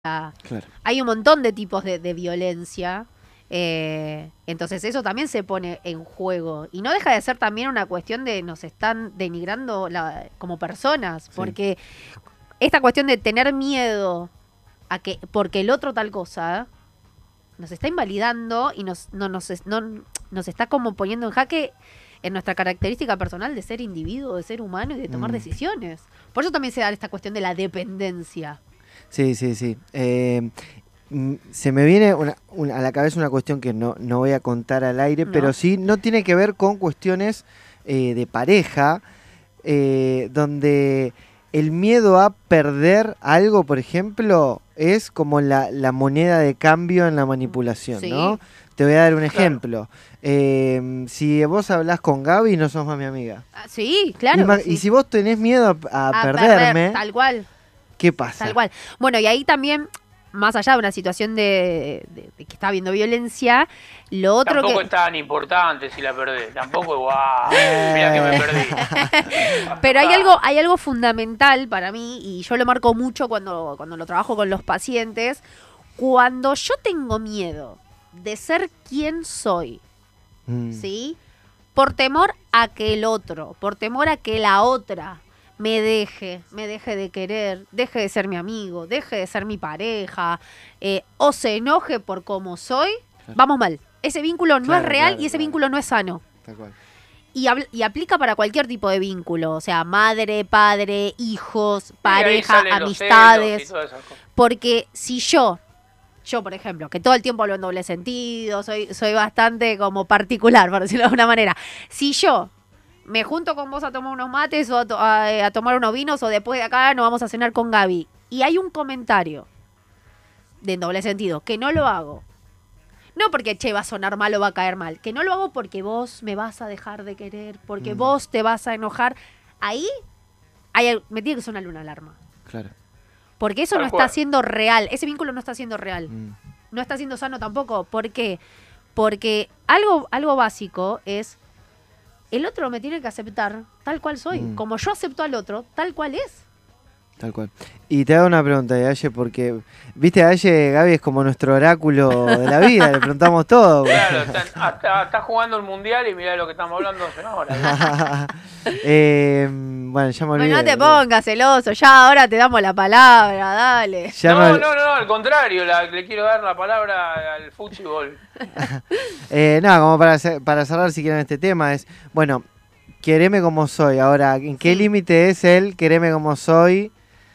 Claro. Hay un montón de tipos de violencia. Entonces eso también se pone en juego. Y no deja de ser también una cuestión de nos están denigrando como personas. Sí. Porque esta cuestión de tener miedo a que porque el otro tal cosa nos está invalidando y nos está como poniendo en jaque en nuestra característica personal de ser individuo, de ser humano y de tomar decisiones. Por eso también se da esta cuestión de la dependencia. Sí. Se me viene a la cabeza una cuestión que no voy a contar al aire, No. pero sí no tiene que ver con cuestiones de pareja, donde el miedo a perder algo, por ejemplo, es como la moneda de cambio en la manipulación, Sí. ¿no? Te voy a dar un ejemplo. Si vos hablás con Gaby, no sos más mi amiga. Sí, claro. que sí. Y si vos tenés miedo a perder, perderme, tal cual. ¿qué pasa? Tal cual. Bueno, y ahí también, más allá de una situación de que está habiendo violencia, lo otro Tampoco que... es tan importante si la perdés. Tampoco es guau. Mira que me perdí. Pero hay algo fundamental para mí, y yo lo marco mucho cuando lo trabajo con los pacientes. Cuando yo tengo miedo de ser quien soy, ¿sí? Por temor a que el otro, por temor a que la otra me deje de querer, deje de ser mi amigo, deje de ser mi pareja, o se enoje por cómo soy, vamos mal. Ese vínculo no es real y ese vínculo no es sano. Tal cual. Y aplica para cualquier tipo de vínculo, o sea, madre, padre, hijos, Y ahí pareja, salen los celos amistades. y todas esas cosas. Porque si yo, por ejemplo, que todo el tiempo hablo en doble sentido, soy bastante como particular, por decirlo de alguna manera. Si yo me junto con vos a tomar unos mates o a tomar unos vinos o después de acá nos vamos a cenar con Gaby y hay un comentario de doble sentido, que no lo hago. No porque, va a sonar mal o va a caer mal. Que no lo hago porque vos me vas a dejar de querer, porque vos te vas a enojar. Ahí me tiene que sonar una alarma. Claro. Porque eso Tal no cual. está siendo real. Ese vínculo no está siendo real. No está siendo sano tampoco. ¿Por qué? Porque algo básico es, el otro me tiene que aceptar tal cual soy. Como yo acepto al otro, tal cual es. Tal cual. Y te hago una pregunta, Aye, porque, viste, Aye, Gaby es como nuestro oráculo de la vida, le preguntamos todo. Claro, está jugando el mundial y mirá de lo que estamos hablando hace una hora. Bueno, ya me olvidé. Bueno, no te pongas celoso, ya ahora te damos la palabra, dale. Ya me No, ol- al contrario, le quiero dar la palabra al fútbol. No, como para cerrar si quieren este tema, es, bueno, quereme como soy. Ahora, ¿en qué límite es el quereme como soy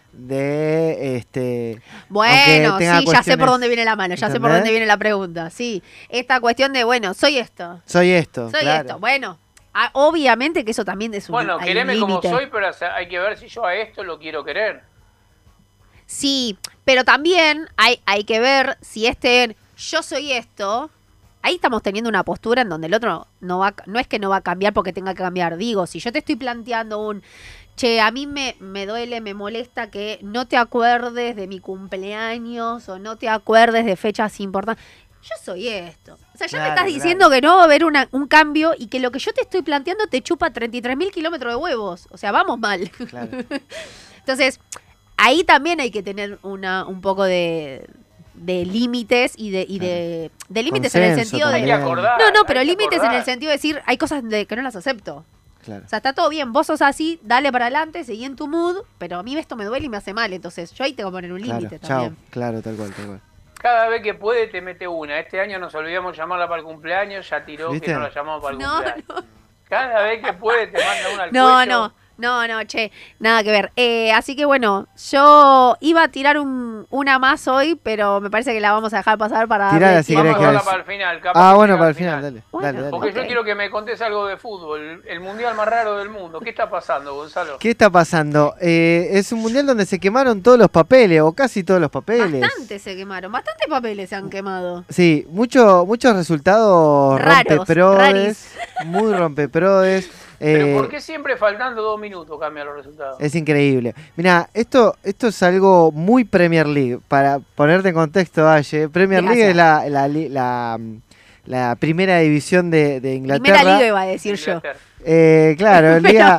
de Bueno, aunque tenga sí, ya sé por cuestiones- dónde viene la mano, ya sé por ¿entendés? dónde viene la pregunta. Sí, esta cuestión de, bueno, soy esto. Soy esto, Soy claro. esto. Bueno, obviamente que eso también es un Bueno, hay quereme un como límite. soy, pero hay que ver si yo a esto lo quiero querer. Sí, pero también hay que ver si yo soy esto. Ahí estamos teniendo una postura en donde el otro no es que no va a cambiar porque tenga que cambiar. Digo, si yo te estoy planteando che, a mí me duele, me molesta que no te acuerdes de mi cumpleaños o no te acuerdes de fechas importantes. Yo soy esto. O sea, ya me Claro, estás diciendo que no va a haber un cambio y que lo que yo te estoy planteando te chupa 33.000 kilómetros de huevos. O sea, vamos mal. Claro. Entonces, ahí también hay que tener un poco de límites y de límites en el Consenso sentido Hay de... que también. acordar. No, pero hay que límites en el acordar. sentido de decir, hay cosas que no las acepto. Claro. O sea, está todo bien, vos sos así, dale para adelante, seguí en tu mood, pero a mí esto me duele y me hace mal, entonces yo ahí tengo que poner un Claro, límite chao. también. Claro, tal cual. Cada vez que puede te mete una. Este año nos olvidamos llamarla para el cumpleaños, ya tiró ¿Viste? que no la llamamos para el No, cumpleaños. Cada vez que puede te manda una al No, cuello. che, nada que ver. Así que bueno, yo iba a tirar una más hoy, pero me parece que la vamos a dejar pasar para... Tirala darle si tiempo. querés Vamos a que dejarla es- para el final. capaz Ah, que bueno, llega para al el final, dale. Bueno, Dale. Porque ok. yo quiero que me contés algo de fútbol. El mundial más raro del mundo. ¿Qué está pasando, Gonzalo? ¿Qué está pasando? Es un mundial donde se quemaron todos los papeles, o casi todos los papeles. Bastante se quemaron, bastantes papeles se han quemado. Sí, muchos resultados Raros, rompeprodes, raris. muy rompeprodes. Pero ¿por qué siempre faltando 2 minutos cambian los resultados? Es increíble. Mira, esto es algo muy Premier League. Para ponerte en contexto, Aye, Premier League es Gracias. la primera división de Inglaterra. Primera liga iba a decir yo. Inglaterra. Claro, Liga.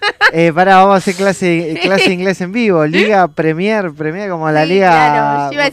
Vamos a hacer clase de inglés en vivo. Liga Premier como la Sí, Liga. claro, yo iba a